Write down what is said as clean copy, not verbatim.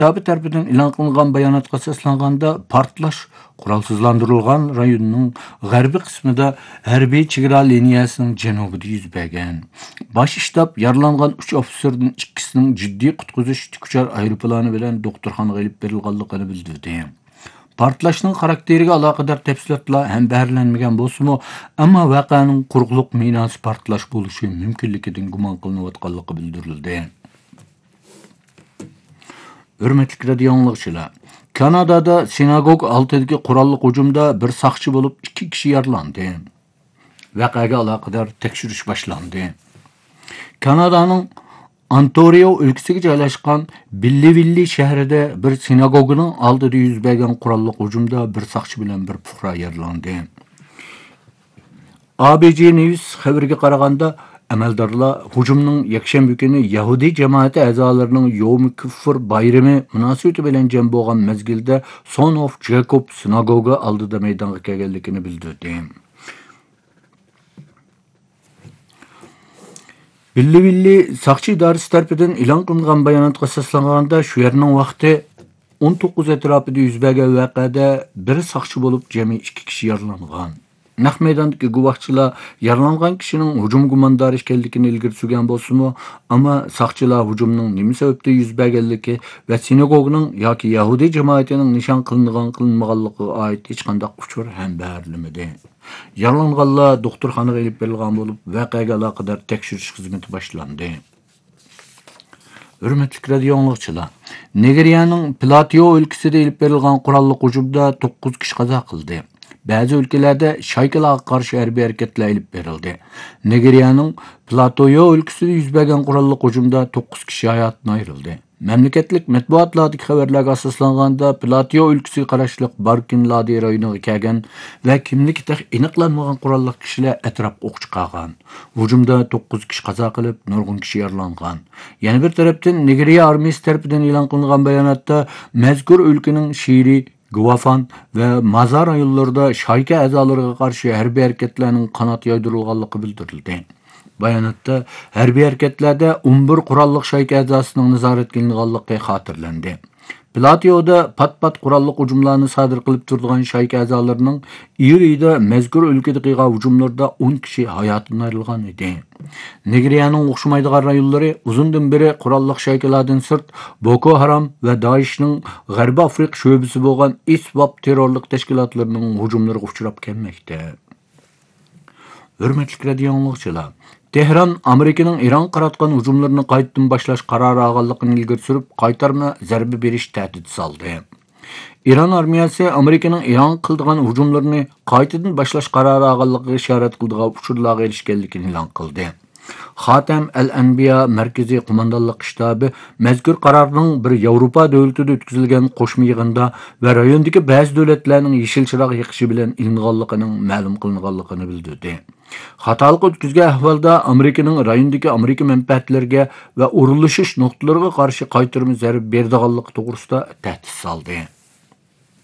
Tabi tarafından e'lon qilingan bayonotga asoslanganda portlash qurolsizlantirilgan rayonning g'arbiy qismida harbiy chegara liniyasining janubida yuz bergan. Bosh shtab yaralangan 3 ofitserdan ikkisining jiddiy qutqizish tikuchar aeroplani bilan doktorxonaga olib berilganligini bildirdi. Portlashning xarakteriga aloqador tafsilotlar ham bayaranmagan bo'lsa-mu, ammo voqeaning quruqliq minosi portlash bo'lishi mumkinligidan gumon qilinayotganligi bildirildi. Hürmetli radio anlıqçılar. Kanadada sinagog altidagi qurolli hujumda bir saqchi bo'lib 2 kishi yaralandi. Voqeaga aloqador tekshirish boshlandi. Kanadaning Ontario o'lkasiga joylashgan Billivilli shahrida bir sinagoganing oldida yuz bergan qurolli hujumda bir saqchi bilan bir fuqaro yaralandi. ABC News xabariga qaraganda amaldorlar hujumning yakshanba kuni Yahudi jamoati a'zolarining Yom Kippur bayrami munosabati bilan jam bo'lgan mezgilda Son of Jacob sinagoga oldida maydonga kelganligini bildirdi. Billivilli saqchi idorasi tomonidan e'lon qilingan bayonotga asoslanganda shu yerning vaqti 19 atrofida yuz bergan voqeada bir saqchi bo'lib jami 2 kishi yaralangan. Naq maydondagi guvohchilar yaralangan kishining hujum gumondori ekanligini ilgari surgan bo'lsa-mu, ammo saqchilar hujumning nima sababdan yuz berganligi va sinagogning yoki Yahudi jamoatining nishon qilinmaganligiga oid hech qanday uchur ham berilmadi. Yaralanganlar doktorxonaga olib berilgan bo'lib, voqeaga aloqador tekshirish xizmati boshlandi. Hürmetli radio anlıqçılar. Nigeriyaning Plateau o'lkasida olib berilgan qurolli hujumda 9 kishi qazo qildi. Bazı ülkelerde şaykalarga qarshi harbiy harakatlar olib berildi. Nigeriyaning Plateau o'lkasida yuz bergan qurolli hujumda 9 kishi hayotdan ayrildi. Memleketlik matbuotlardagi xabarlarga asoslanganda Plateau o'lkasiga qarashli Barkin-Ladi rayoniga kelgan va kimligi aniqlanmagan qurolli kishilar atrofga o'q chiqargan. Hujumda 9 kishi qazo qilib, nurg'un kishi yaralangan. Yana bir tarafdan Nigeriya armiyasi tomonidan e'lon qilingan bayonotda mazkur o'lkaning Shiri, Guvafan ve Mazar rayonlarida şayka a'zolariga qarshi harbiy harakatlarning qanot yaydirilganligi bildirildi. Bayonotda harbiy harakatlarda 11 qurolli shayka a'zosining nazorat qilinganligi xotirlandi. Plateauda pat-pat qurolli hujumlarni sodir qilib turgan shayka a'zolarining iyirida mazkur o'lkada qilgan hujumlarda 10 kishi hayotdan ayrilgan edi. Nigeriyaning o'xshamaydigan rayonlari uzundan beri qurolli shaykalardan sirt Boko Haram va Daeshning G'arbiy Afrika sho'basi bo'lgan ISWAP terrorlik tashkilotlarining hujumlariga uchrab kelmoqda. Hurmatli radio anlıqçılar. Tehran Amerikaning Iran qaratgan hujumlarini qaytadan boshlash qarori olganligini ilgari surib, qaytarma zarba berish tahdidi soldi. İran armiyasi Amerikaning Iran qildigan hujumlarini qaytadan boshlash qarori olganligiga ishorat qildigan uchurlarga erishganligini e'lon qildi. Xatam al-Anbiya markaziy qo'mondonlik shtabi mazkur qarorning bir Yevropa davlatida o'tkazilgan qo'shma yig'inda va rayondagi ba'zi davlatlarning yeshil chiroq yiqishi bilan ilinganligining ma'lum qilinganligini bildirdi. Xatolik o'tkazgan ahvolda Amerikaning rayondagi Amerika manfaatlariga va urilishish nuqtalariga qarshi qaytarma zarba berdiganligi to'g'risida tahdid soldi.